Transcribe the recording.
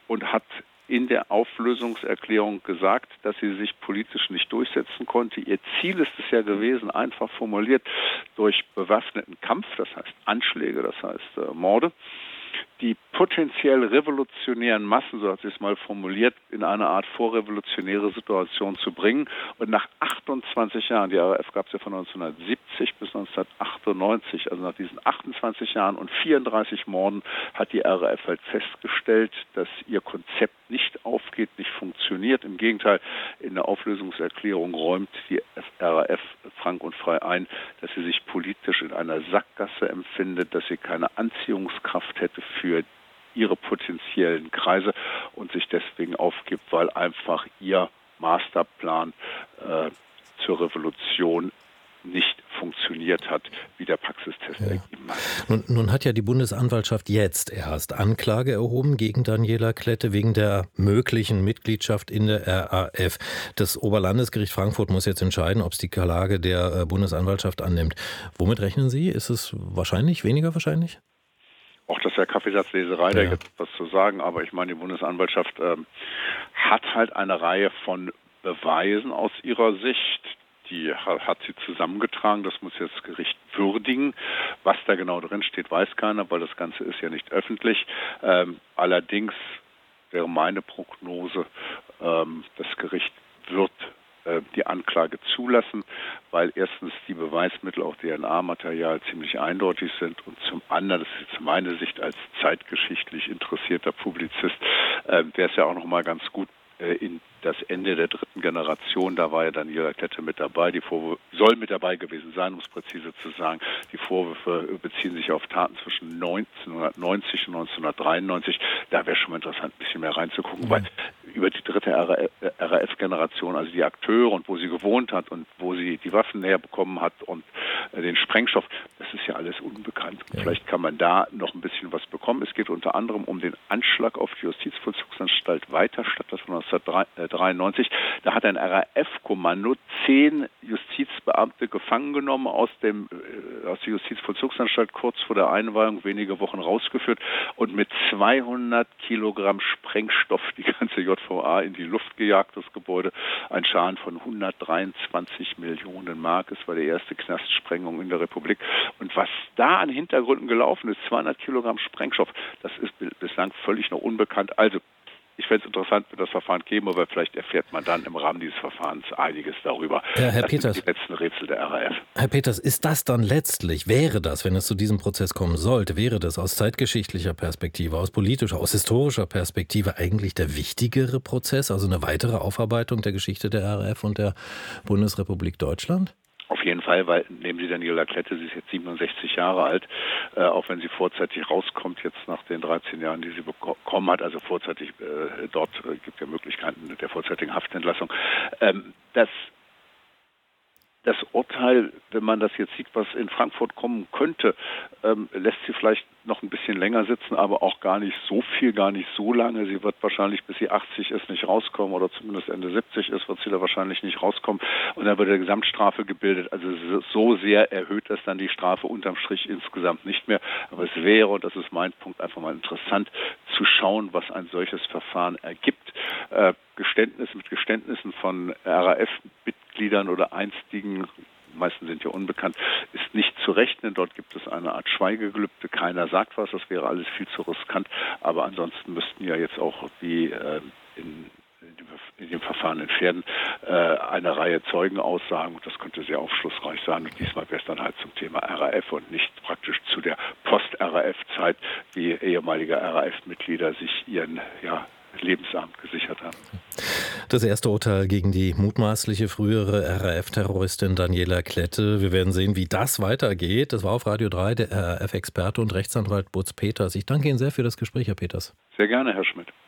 und hat in der Auflösungserklärung gesagt, dass sie sich politisch nicht durchsetzen konnte. Ihr Ziel ist es ja gewesen, einfach formuliert, durch bewaffneten Kampf, das heißt Anschläge, das heißt Morde, die potenziell revolutionären Massen, so hat sie es mal formuliert, in eine Art vorrevolutionäre Situation zu bringen. Und nach 28 Jahren, die RAF gab es ja von 1970 bis 1998, also nach diesen 28 Jahren und 34 Morden, hat die RAF halt festgestellt, dass ihr Konzept nicht aufgeht, nicht funktioniert. Im Gegenteil, in der Auflösungserklärung räumt die RAF frank und frei ein, dass sie sich politisch in einer Sackgasse empfindet, dass sie keine Anziehungskraft hätte für ihre potenziellen Kreise und sich deswegen aufgibt, weil einfach ihr Masterplan zur Revolution nicht funktioniert hat, wie der Praxistest ergeben hat. Nun hat ja die Bundesanwaltschaft jetzt erst Anklage erhoben gegen Daniela Klette wegen der möglichen Mitgliedschaft in der RAF. Das Oberlandesgericht Frankfurt muss jetzt entscheiden, ob es die Klage der Bundesanwaltschaft annimmt. Womit rechnen Sie? Ist es wahrscheinlich, weniger wahrscheinlich? Auch das ist ja Kaffeesatzleserei, da gibt es was zu sagen, aber ich meine, die Bundesanwaltschaft hat halt eine Reihe von Beweisen aus ihrer Sicht, die hat sie zusammengetragen, das muss jetzt das Gericht würdigen. Was da genau drin steht, weiß keiner, weil das Ganze ist ja nicht öffentlich. Allerdings wäre meine Prognose, das Gericht wird die Anklage zulassen, weil erstens die Beweismittel, auch DNA-Material, ziemlich eindeutig sind und zum anderen, das ist jetzt meine Sicht als zeitgeschichtlich interessierter Publizist, wäre es ja auch nochmal ganz gut, in das Ende der dritten Generation, da war ja Daniela Klette mit dabei, die Vorwürfe soll mit dabei gewesen sein, um es präzise zu sagen. Die Vorwürfe beziehen sich auf Taten zwischen 1990 und 1993. Da wäre schon mal interessant, ein bisschen mehr reinzugucken, weil über die dritte RAF-Generation, also die Akteure und wo sie gewohnt hat und wo sie die Waffen herbekommen hat und den Sprengstoff, das ist ja alles unbekannt. Ja. Vielleicht kann man da noch ein bisschen was bekommen. Es geht unter anderem um den Anschlag auf die Justizvollzugsanstalt Weiterstadt, das war 1993. Da hat ein RAF-Kommando 10 Justizbeamte gefangen genommen aus der Justizvollzugsanstalt kurz vor der Einweihung, wenige Wochen rausgeführt und mit 200 Kilogramm Sprengstoff die ganze JVA in die Luft gejagt, das Gebäude. Ein Schaden von 123 Millionen Mark. Es war die erste Knastsprengung in der Republik. Und was da an Hintergründen gelaufen ist, 200 Kilogramm Sprengstoff, das ist bislang völlig noch unbekannt. Also, ich fände es interessant, wenn das Verfahren käme, aber vielleicht erfährt man dann im Rahmen dieses Verfahrens einiges darüber. Herr Peters, sind die letzten Rätsel der RAF. Herr Peters, ist das dann letztlich, wäre das, wenn es zu diesem Prozess kommen sollte, wäre das aus zeitgeschichtlicher Perspektive, aus politischer, aus historischer Perspektive eigentlich der wichtigere Prozess, also eine weitere Aufarbeitung der Geschichte der RAF und der Bundesrepublik Deutschland? Auf jeden Fall, weil nehmen Sie Daniela Klette, sie ist jetzt 67 Jahre alt, auch wenn sie vorzeitig rauskommt, jetzt nach den 13 Jahren, die sie bekommen hat, also vorzeitig, dort gibt es ja Möglichkeiten der vorzeitigen Haftentlassung. Das Urteil, wenn man das jetzt sieht, was in Frankfurt kommen könnte, lässt sie vielleicht noch ein bisschen länger sitzen, aber auch gar nicht so viel, gar nicht so lange. Sie wird wahrscheinlich, bis sie 80 ist, nicht rauskommen oder zumindest Ende 70 ist, wird sie da wahrscheinlich nicht rauskommen. Und dann wird eine Gesamtstrafe gebildet. Also so sehr erhöht das dann die Strafe unterm Strich insgesamt nicht mehr. Aber es wäre, und das ist mein Punkt, einfach mal interessant zu schauen, was ein solches Verfahren ergibt. Geständnissen von RAF-Mitgliedern oder einstigen, die meisten sind ja unbekannt, ist nicht zu rechnen. Dort gibt es eine Art Schweigegelübde. Keiner sagt was, das wäre alles viel zu riskant. Aber ansonsten müssten ja jetzt auch die in dem Verfahren in Pferden eine Reihe Zeugen aussagen. Und das könnte sehr aufschlussreich sein. Und diesmal wäre es dann halt zum Thema RAF und nicht praktisch zu der Post-RAF-Zeit, wie ehemalige RAF-Mitglieder sich ihren Lebensabend gesichert haben. Das erste Urteil gegen die mutmaßliche frühere RAF-Terroristin Daniela Klette. Wir werden sehen, wie das weitergeht. Das war auf Radio 3 der RAF-Experte und Rechtsanwalt Butz Peters. Ich danke Ihnen sehr für das Gespräch, Herr Peters. Sehr gerne, Herr Schmidt.